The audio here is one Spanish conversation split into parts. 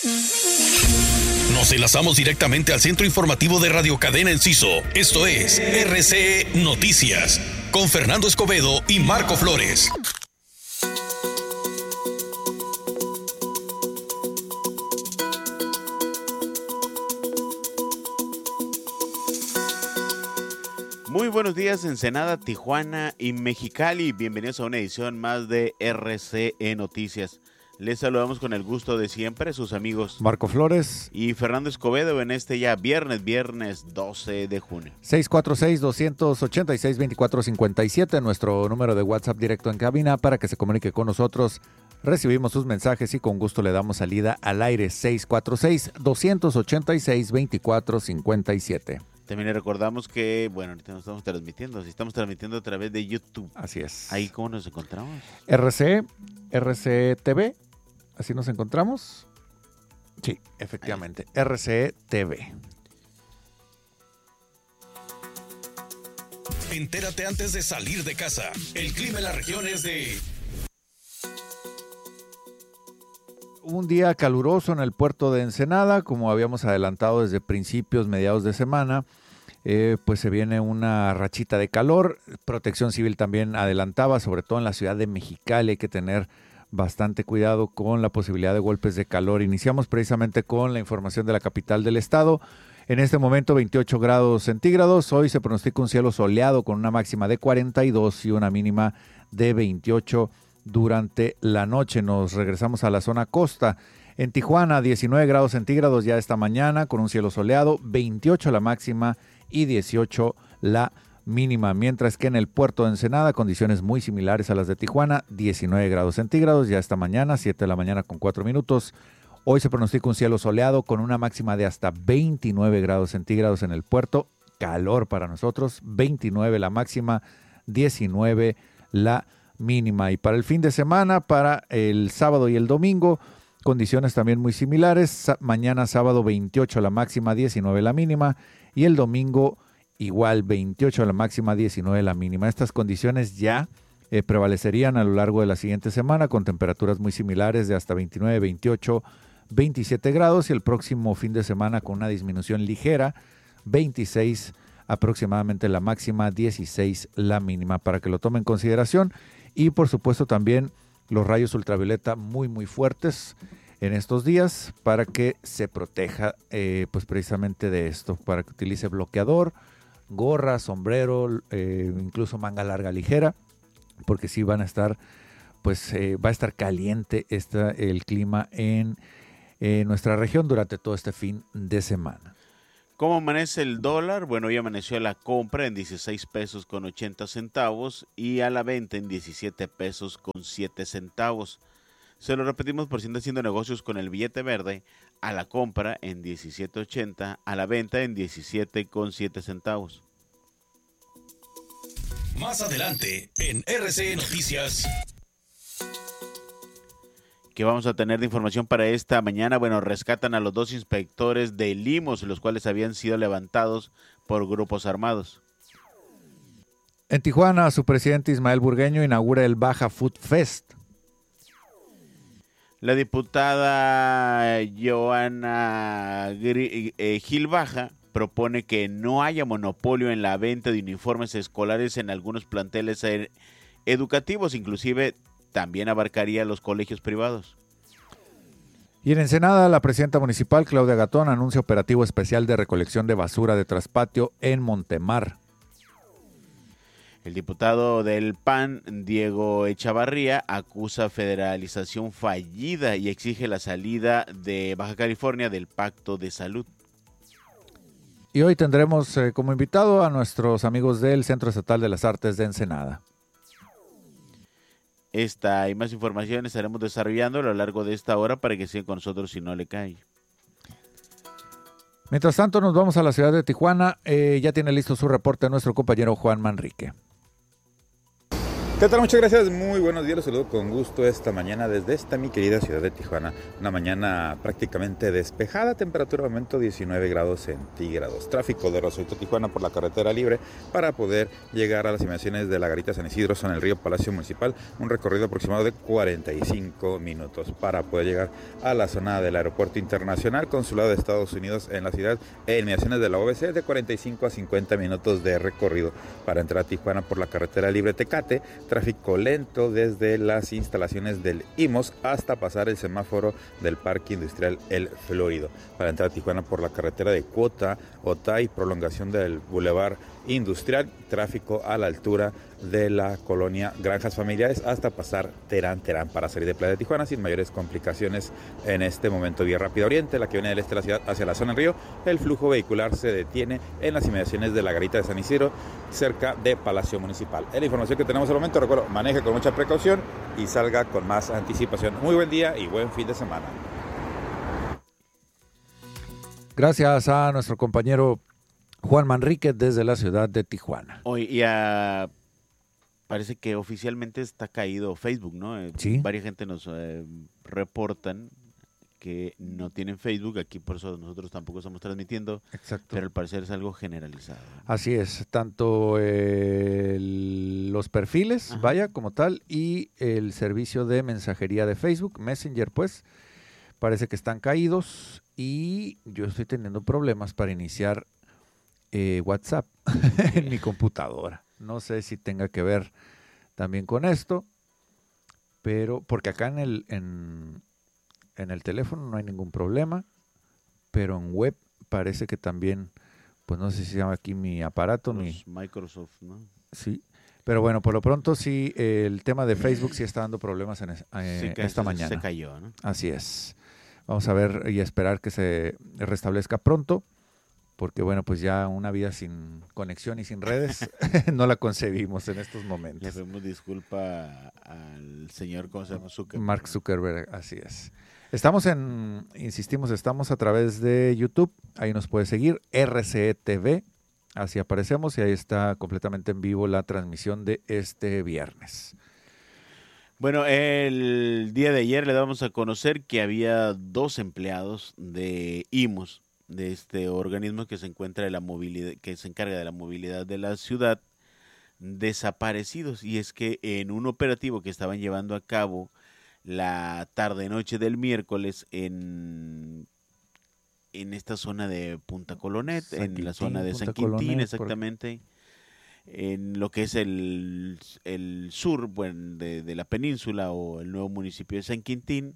Nos enlazamos directamente al centro informativo de Radio Cadena Enciso. Esto es RCE Noticias, con Fernando Escobedo y Marco Flores. Muy buenos días, Ensenada, Tijuana y Mexicali. Bienvenidos a una edición más de RCE Noticias. Les saludamos con el gusto de siempre, sus amigos Marco Flores y Fernando Escobedo en este ya viernes 12 de junio. 646-286-2457, nuestro número de WhatsApp directo en cabina para que se comunique con nosotros. Recibimos sus mensajes y con gusto le damos salida al aire. 646-286-2457. También le recordamos que, ahorita no estamos transmitiendo, estamos transmitiendo a través de YouTube. Así es. Ahí, ¿cómo nos encontramos? RCE TV, así nos encontramos. Sí, efectivamente, RCE TV. Entérate antes de salir de casa. El clima en la región es de... Un día caluroso en el puerto de Ensenada, como habíamos adelantado desde mediados de semana, pues se viene una rachita de calor. Protección Civil también adelantaba, sobre todo en la ciudad de Mexicali, hay que tener bastante cuidado con la posibilidad de golpes de calor. Iniciamos precisamente con la información de la capital del estado. En este momento 28 grados centígrados, hoy se pronostica un cielo soleado con una máxima de 42 y una mínima de 28 durante la noche. Nos regresamos a la zona costa. En Tijuana, 19 grados centígrados ya esta mañana con un cielo soleado, 28 la máxima y 18 la mínima. Mientras que en el puerto de Ensenada, condiciones muy similares a las de Tijuana, 19 grados centígrados ya esta mañana, 7 de la mañana con 4 minutos. Hoy se pronostica un cielo soleado con una máxima de hasta 29 grados centígrados en el puerto. Calor para nosotros, 29 la máxima, 19 la mínima. Y para el fin de semana, para el sábado y el domingo, condiciones también muy similares. Mañana sábado 28 la máxima, 19 la mínima. Y el domingo igual 28 la máxima, 19 la mínima. Estas condiciones ya prevalecerían a lo largo de la siguiente semana con temperaturas muy similares de hasta 29, 28, 27 grados. Y el próximo fin de semana con una disminución ligera, 26 aproximadamente la máxima, 16 la mínima, para que lo tomen en consideración. Y por supuesto también los rayos ultravioleta muy muy fuertes en estos días para que se proteja pues precisamente de esto, para que utilice bloqueador, gorra, sombrero, incluso manga larga ligera, porque sí van a estar, pues va a estar caliente el clima en nuestra región durante todo este fin de semana. ¿Cómo amanece el dólar? Bueno, hoy amaneció a la compra en 16 pesos con 80 centavos y a la venta en 17 pesos con 7 centavos. Se lo repetimos por si anda haciendo negocios con el billete verde, a la compra en 17.80, a la venta en 17 con 7 centavos. Más adelante en RCE Noticias. ¿Qué vamos a tener de información para esta mañana? Bueno, rescatan a los 2 inspectores de Limos, los cuales habían sido levantados por grupos armados. En Tijuana, su presidente Ismael Burgueño inaugura el Baja Food Fest. La diputada Joana Gil Baja propone que no haya monopolio en la venta de uniformes escolares en algunos planteles educativos, inclusive también abarcaría los colegios privados. Y en Ensenada, la presidenta municipal, Claudia Gatón, anuncia operativo especial de recolección de basura de traspatio en Montemar. El diputado del PAN, Diego Echavarría, acusa federalización fallida y exige la salida de Baja California del Pacto de Salud. Y hoy tendremos como invitado a nuestros amigos del Centro Estatal de las Artes de Ensenada. Esta y más información estaremos desarrollando a lo largo de esta hora para que sigan con nosotros si no le cae. Mientras tanto, nos vamos a la ciudad de Tijuana. Ya tiene listo su reporte nuestro compañero Juan Manrique. ¿Qué tal? Muchas gracias, muy buenos días, los saludo con gusto esta mañana desde esta mi querida ciudad de Tijuana. Una mañana prácticamente despejada, temperatura de momento 19 grados centígrados. Tráfico de Rosarito, Tijuana por la carretera libre para poder llegar a las inmediaciones de la Garita San Isidro, en el río Palacio Municipal. Un recorrido aproximado de 45 minutos para poder llegar a la zona del Aeropuerto Internacional Consulado de Estados Unidos en la ciudad e inmediaciones de la OBC de 45 a 50 minutos de recorrido para entrar a Tijuana por la carretera libre Tecate. Tráfico lento desde las instalaciones del IMOS hasta pasar el semáforo del Parque Industrial El Florido. Para entrar a Tijuana por la carretera de Cuota, Otay, prolongación del Boulevard Industrial, tráfico a la altura de la colonia Granjas Familiares hasta pasar Terán para salir de Playa de Tijuana sin mayores complicaciones en este momento. Vía Rápida Oriente, la que viene del este de la ciudad hacia la zona del río, el flujo vehicular se detiene en las inmediaciones de la Garita de San Isidro, cerca de Palacio Municipal. Es la información que tenemos al momento. Recuerdo, maneje con mucha precaución y salga con más anticipación. Muy buen día y buen fin de semana. Gracias a nuestro compañero Juan Manríquez desde la ciudad de Tijuana. Hoy parece que oficialmente está caído Facebook, ¿no? Sí. Varias gente nos reportan que no tienen Facebook, aquí por eso nosotros tampoco estamos transmitiendo. Exacto. Pero al parecer es algo generalizado. Así es, tanto los perfiles, Ajá. vaya, como tal, y el servicio de mensajería de Facebook, Messenger, pues, parece que están caídos y yo estoy teniendo problemas para iniciar WhatsApp en mi computadora. No sé si tenga que ver también con esto, pero porque acá en el teléfono no hay ningún problema, pero en web parece que también, pues no sé si se llama aquí mi aparato. Microsoft, ¿no? Sí, pero bueno, por lo pronto sí, el tema de Facebook sí está dando problemas esta mañana. Se cayó, ¿no? Así es. Vamos a ver y esperar que se restablezca pronto, porque bueno, pues ya una vida sin conexión y sin redes no la concebimos en estos Le momentos. pedimos disculpa al señor, ¿cómo se llama? Zuckerberg. Mark Zuckerberg, así es. Insistimos, estamos a través de YouTube, ahí nos puede seguir, RCE TV, así aparecemos y ahí está completamente en vivo la transmisión de este viernes. Bueno, el día de ayer le damos a conocer que había 2 empleados de IMOS, de este organismo que se encuentra de la movilidad, que se encarga de la movilidad de la ciudad, desaparecidos. Y es que en un operativo que estaban llevando a cabo la tarde-noche del miércoles en esta zona de Punta Colonet, en la zona de San Quintín, exactamente, en lo que es el sur, bueno, de la península o el nuevo municipio de San Quintín.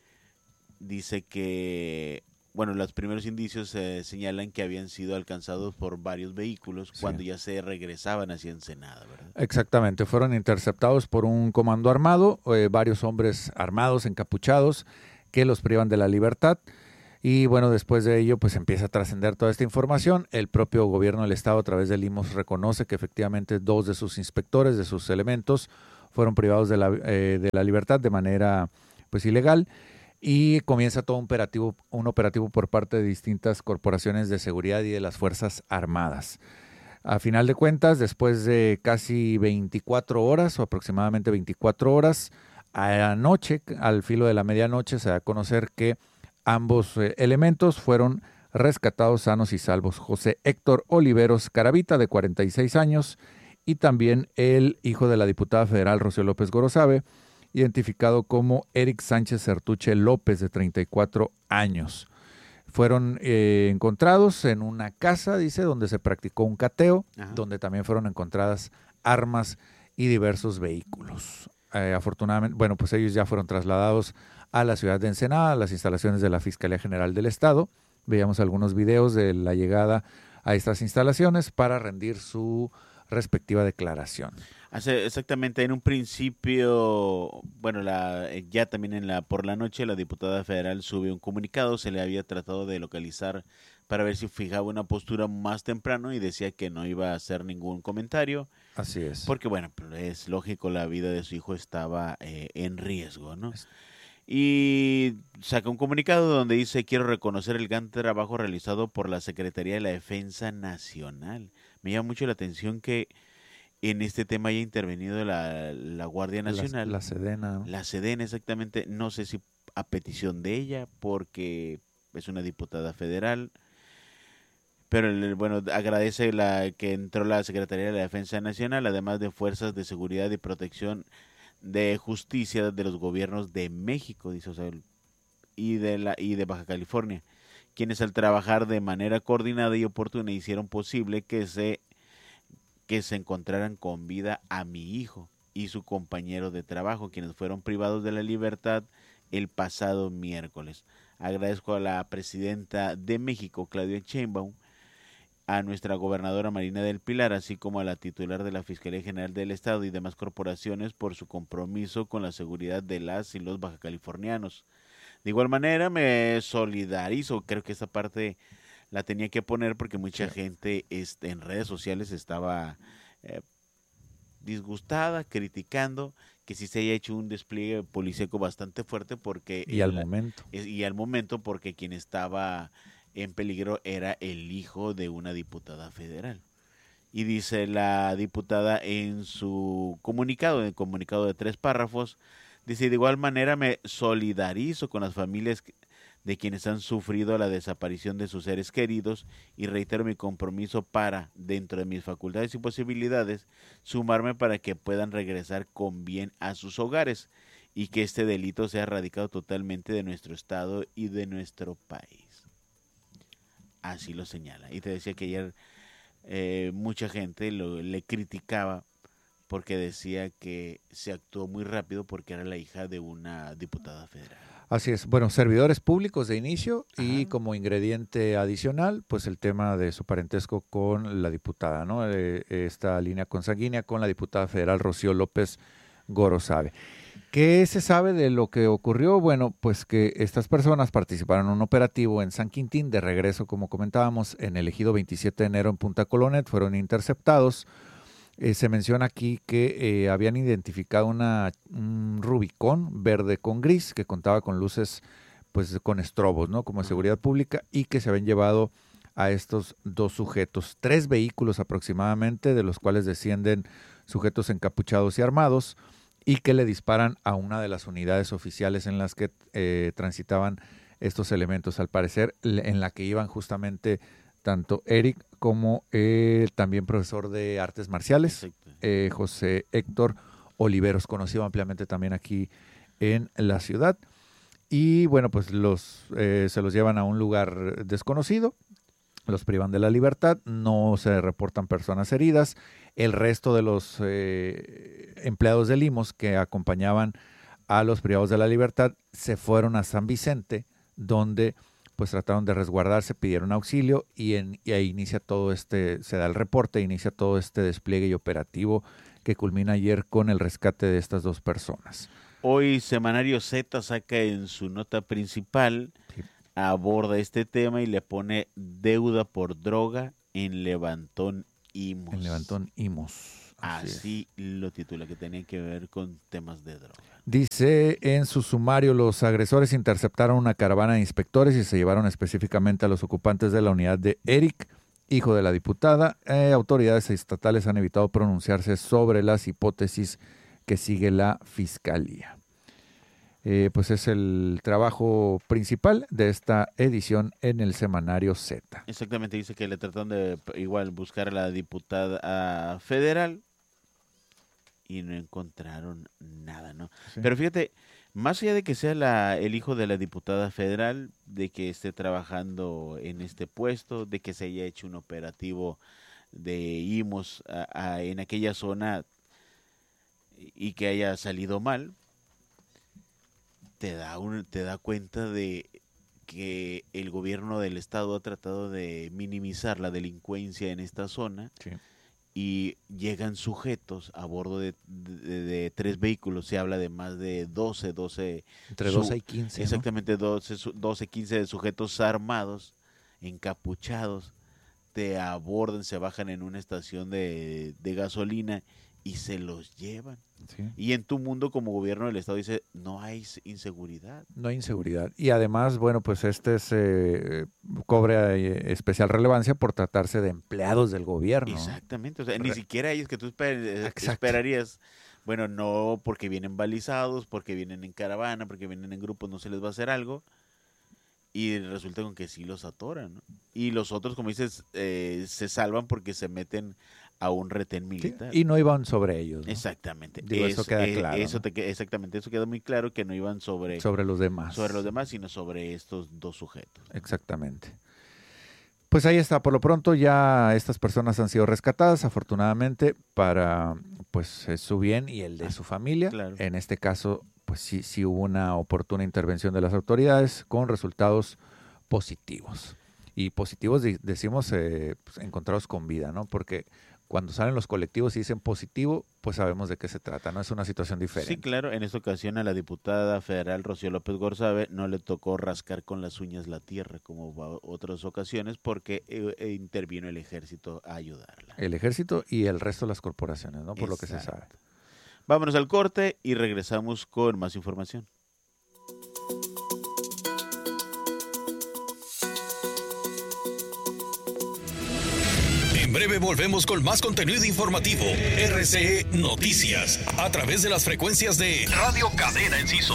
Dice que, bueno, los primeros indicios señalan que habían sido alcanzados por varios vehículos cuando ya se regresaban hacia Ensenada, ¿verdad? Exactamente, fueron interceptados por un comando armado, varios hombres armados, encapuchados, que los privan de la libertad. Y bueno, después de ello, pues empieza a trascender toda esta información. El propio gobierno del estado, a través del IMOS, reconoce que efectivamente 2 de sus inspectores, de sus elementos, fueron privados de la libertad de manera pues ilegal. Y comienza todo un operativo por parte de distintas corporaciones de seguridad y de las Fuerzas Armadas. A final de cuentas, después de casi 24 horas o aproximadamente 24 horas, anoche, al filo de la medianoche, se da a conocer que ambos elementos fueron rescatados sanos y salvos. José Héctor Oliveros Caravita, de 46 años, y también el hijo de la diputada federal Rocío López Gorosabe, identificado como Eric Sánchez Certuche López, de 34 años. Fueron encontrados en una casa, dice, donde se practicó un cateo, donde también fueron encontradas armas y diversos vehículos. Afortunadamente, bueno, pues ellos ya fueron trasladados a la ciudad de Ensenada, a las instalaciones de la Fiscalía General del Estado. Veíamos algunos videos de la llegada a estas instalaciones para rendir su respectiva declaración. Exactamente, en un principio, bueno, ya también por la noche la diputada federal subió un comunicado, se le había tratado de localizar para ver si fijaba una postura más temprano y decía que no iba a hacer ningún comentario. Así es. Porque bueno, es lógico, la vida de su hijo estaba en riesgo, ¿no? Y saca un comunicado donde dice: quiero reconocer el gran trabajo realizado por la Secretaría de la Defensa Nacional. Me llama mucho la atención que en este tema haya intervenido la Guardia Nacional. La Sedena, ¿no? La Sedena, exactamente. No sé si a petición de ella, porque es una diputada federal. Pero bueno, agradece que entró la Secretaría de la Defensa Nacional, además de Fuerzas de Seguridad y Protección de Justicia de los gobiernos de México, dice, o sea, y de Baja California, quienes al trabajar de manera coordinada y oportuna hicieron posible que se encontraran con vida a mi hijo y su compañero de trabajo, quienes fueron privados de la libertad el pasado miércoles. Agradezco a la presidenta de México, Claudia Sheinbaum, a nuestra gobernadora Marina del Pilar, así como a la titular de la Fiscalía General del Estado y demás corporaciones por su compromiso con la seguridad de las y los bajacalifornianos. De igual manera me solidarizo, creo que esa parte la tenía que poner porque mucha gente en redes sociales estaba disgustada, criticando que sí se haya hecho un despliegue policíaco bastante fuerte porque Y al momento porque quien estaba en peligro era el hijo de una diputada federal. Y dice la diputada en su comunicado, en el comunicado de 3 párrafos, dice: de igual manera me solidarizo con las familias de quienes han sufrido la desaparición de sus seres queridos y reitero mi compromiso para, dentro de mis facultades y posibilidades, sumarme para que puedan regresar con bien a sus hogares y que este delito sea erradicado totalmente de nuestro estado y de nuestro país. Así lo señala. Y te decía que ayer mucha gente le criticaba porque decía que se actuó muy rápido porque era la hija de una diputada federal. Así es. Bueno, servidores públicos de inicio. Ajá. Y Ajá. como ingrediente adicional, pues el tema de su parentesco con la diputada, ¿no? Esta línea consanguínea con la diputada federal Rocío López Gorosabe. ¿Qué se sabe de lo que ocurrió? Bueno, pues que estas personas participaron en un operativo en San Quintín, de regreso, como comentábamos, en el ejido 27 de enero en Punta Colonet, fueron interceptados. Se menciona aquí que habían identificado un Rubicón verde con gris que contaba con luces, pues con estrobos, ¿no? Como de seguridad pública, y que se habían llevado a estos 2 sujetos, 3 vehículos aproximadamente, de los cuales descienden sujetos encapuchados y armados, y que le disparan a una de las unidades oficiales en las que transitaban estos elementos, al parecer en la que iban justamente tanto Eric como también profesor de artes marciales, José Héctor Oliveros, conocido ampliamente también aquí en la ciudad. Y bueno, pues se los llevan a un lugar desconocido, los privan de la libertad, no se reportan personas heridas. El resto de los empleados de Limos que acompañaban a los privados de la libertad se fueron a San Vicente, donde pues trataron de resguardarse, pidieron auxilio y ahí inicia todo se da el reporte, inicia todo este despliegue y operativo que culmina ayer con el rescate de estas 2 personas. Hoy Semanario Z saca en su nota principal, sí, aborda este tema y le pone deuda por droga en Levantón Imos. En Levantón Imos. Así lo titula, que tenía que ver con temas de droga. Dice en su sumario: los agresores interceptaron una caravana de inspectores y se llevaron específicamente a los ocupantes de la unidad de Eric, hijo de la diputada. Autoridades estatales han evitado pronunciarse sobre las hipótesis que sigue la fiscalía. Pues es el trabajo principal de esta edición en el Semanario Z. Exactamente, dice que le trataron de igual buscar a la diputada federal y no encontraron nada, ¿no? Sí. Pero fíjate, más allá de que sea el hijo de la diputada federal, de que esté trabajando en este puesto, de que se haya hecho un operativo de Imos en aquella zona y que haya salido mal, te da cuenta de que el gobierno del estado ha tratado de minimizar la delincuencia en esta zona. Sí. Y llegan sujetos a bordo de 3 vehículos, se habla de más de 12. Entre 12 y 15. Exactamente, ¿no? 12, 15 sujetos armados, encapuchados, te abordan, se bajan en una estación de gasolina y se los llevan. Sí. Y en tu mundo como gobierno del Estado dice, no hay inseguridad. No hay inseguridad. Y además, bueno, pues cobra especial relevancia por tratarse de empleados del gobierno. Exactamente. O sea, ni siquiera ellos que tú Exacto. esperarías. Bueno, no porque vienen balizados, porque vienen en caravana, porque vienen en grupos, no se les va a hacer algo. Y resulta con que sí los atoran, ¿no? Y los otros, como dices, se salvan porque se meten a un retén militar. Sí, y no iban sobre ellos, ¿no? Exactamente. Digo, eso queda claro, ¿no? Exactamente, eso queda muy claro, que no iban sobre los demás. Sobre los demás, sino sobre estos dos sujetos. Exactamente. Pues ahí está, por lo pronto ya estas personas han sido rescatadas, afortunadamente, para pues su bien y el de su familia. Claro. En este caso, pues sí hubo una oportuna intervención de las autoridades con resultados positivos. Y positivos decimos pues, encontrados con vida, ¿no? Porque cuando salen los colectivos y dicen positivo, pues sabemos de qué se trata, ¿no? Es una situación diferente. Sí, claro. En esta ocasión a la diputada federal Rocío López Gorzabe no le tocó rascar con las uñas la tierra como otras ocasiones porque intervino el ejército a ayudarla. El ejército y el resto de las corporaciones, ¿no? Por lo que se sabe. Vámonos al corte y regresamos con más información. En breve volvemos con más contenido informativo. RCE Noticias, a través de las frecuencias de Radio Cadena Enciso.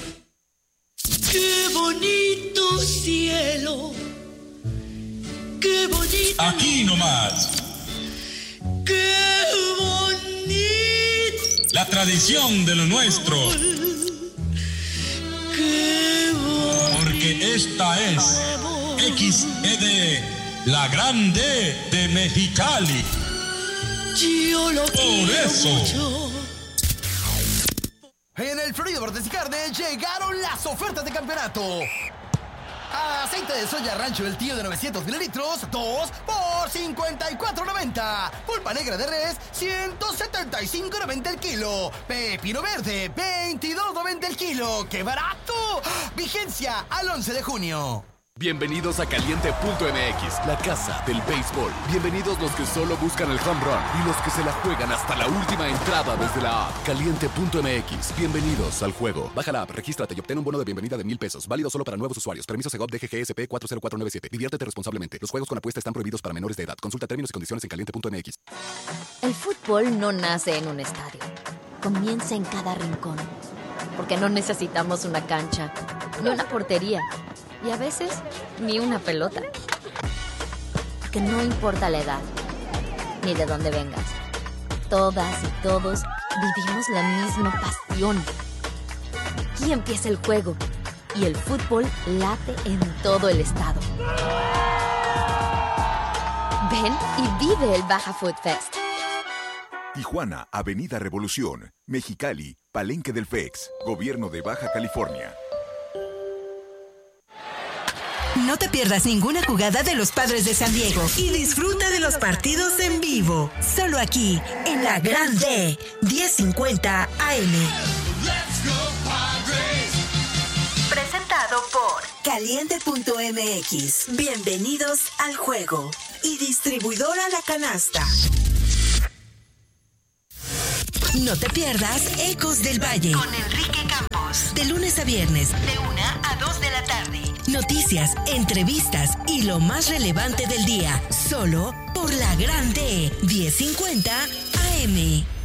¡Qué bonito cielo! ¡Qué bonito! Aquí nomás. ¡Qué bonito! La tradición de lo nuestro. ¡Qué bonito! Porque esta es XED. La Grande de Mexicali. Yo lo Por eso. mucho. En el Florido Bordes y Carne llegaron las ofertas de campeonato. Aceite de soya Rancho El Tío de 900 mililitros, 2 por $54.90. Pulpa negra de res, $175.90 el kilo. Pepino verde, $22.90 el kilo. ¡Qué barato! Vigencia al 11 de junio. Bienvenidos a Caliente.mx, la casa del béisbol. Bienvenidos los que solo buscan el home run y los que se la juegan hasta la última entrada desde la app. Caliente.mx, bienvenidos al juego. Baja la app, regístrate y obtén un bono de bienvenida de $1,000. Válido solo para nuevos usuarios. Permiso Segov DGGSP 40497. Diviértete responsablemente. Los juegos con apuesta están prohibidos para menores de edad. Consulta términos y condiciones en Caliente.mx. El fútbol no nace en un estadio. Comienza en cada rincón. Porque no necesitamos una cancha, ni una portería. Y a veces, ni una pelota. Porque no importa la edad, ni de dónde vengas. Todas y todos vivimos la misma pasión. Aquí empieza el juego. Y el fútbol late en todo el estado. Ven y vive el Baja Food Fest. Tijuana, Avenida Revolución. Mexicali, Palenque del FEX. Gobierno de Baja California. No te pierdas ninguna jugada de los Padres de San Diego y disfruta de los partidos en vivo. Solo aquí, en la Grande, 1050 AM. Presentado por Caliente.mx. Bienvenidos al juego. Y distribuidora La Canasta. No te pierdas Ecos del Valle con Enrique Campos. De lunes a viernes, de 1 a 2 de la tarde. Noticias, entrevistas y lo más relevante del día. Solo por La Grande, 1050 AM.